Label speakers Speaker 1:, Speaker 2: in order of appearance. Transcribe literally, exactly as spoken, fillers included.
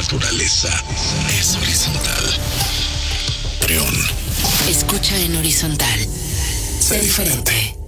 Speaker 1: naturaleza es horizontal. Trión.
Speaker 2: Escucha en horizontal. Sé diferente.